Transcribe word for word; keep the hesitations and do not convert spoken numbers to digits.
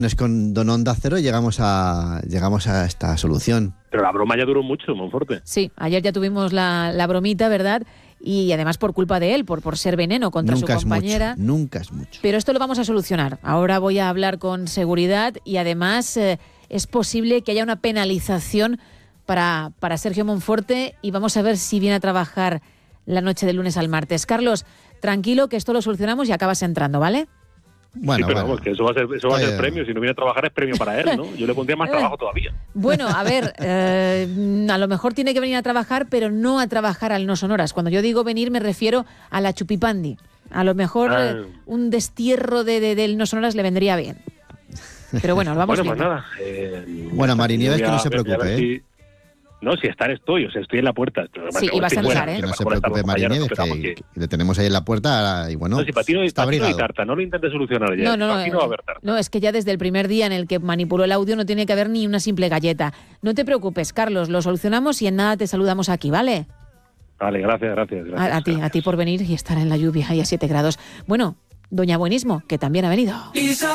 con Don Onda Cero llegamos a llegamos a esta solución. Pero la broma ya duró mucho, Monforte. Sí, ayer ya tuvimos la, la bromita, ¿verdad? Y además por culpa de él, por, por ser veneno contra nunca su compañera. Es mucho, nunca es mucho. Pero esto lo vamos a solucionar. Ahora voy a hablar con seguridad y además eh, es posible que haya una penalización para, para Sergio Monforte y vamos a ver si viene a trabajar la noche del lunes al martes. Carlos, tranquilo que esto lo solucionamos y acabas entrando, ¿vale? Bueno, sí, pero bueno. vamos, que eso va a ser, eso va a ser premio. Si no viene a trabajar es premio para él, ¿no? Yo le pondría más trabajo todavía. Bueno, a ver, eh, a lo mejor tiene que venir a trabajar, pero no a trabajar al No Sonoras. Cuando yo digo venir me refiero a la chupipandi. A lo mejor Ah. eh, un destierro de, de, del No Sonoras le vendría bien. Pero bueno, vamos Bueno, viendo. pues nada. Eh, Bueno, Marinieves, voy a- que no se voy a preocupe, ver ¿eh? si- No, si estar estoy, o sea, estoy en la puerta. Sí, y vas a fuera, entrar, ¿eh? Que no se mejor estar preocupe, con compañeros, Marinieves, pero vamos, que, que le tenemos ahí en la puerta y bueno, No, si para ti no hay, está para ti no hay abrigado. tarta, no lo intentes solucionar ya. No, no, no, Aquí no va a haber tarta. no, es que ya desde el primer día en el que manipuló el audio no tiene que haber ni una simple galleta. No te preocupes, Carlos, lo solucionamos y en nada te saludamos aquí, ¿vale? Vale, gracias, gracias. gracias A, a ti, a ti por venir y estar en la lluvia y a siete grados. Bueno, doña Buenismo, que también ha venido.